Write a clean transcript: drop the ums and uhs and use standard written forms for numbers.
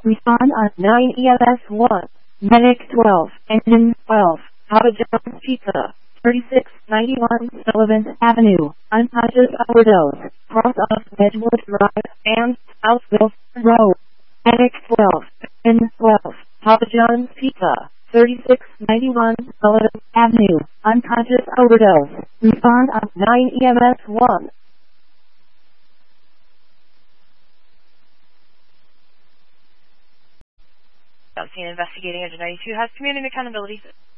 Respond on 9 EMS 1. Medic 12. Engine 12. Papa John's Pizza. 3691 Sullivan Avenue. Unconscious overdose. Cross off Edgewood Drive and Southville Road. Medic 12. Engine 12. Papa John's Pizza. 3691 Sullivan Avenue. Unconscious overdose. Respond on 9 EMS 1. Investigating Engine 92 has community accountability.